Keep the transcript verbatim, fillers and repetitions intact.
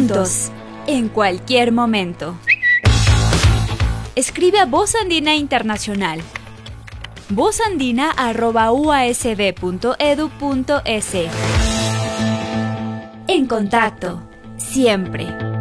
juntos, en cualquier momento. Escribe a Voz Andina Internacional. vozandina arroba u a s d punto e d u punto e s. En contacto, siempre.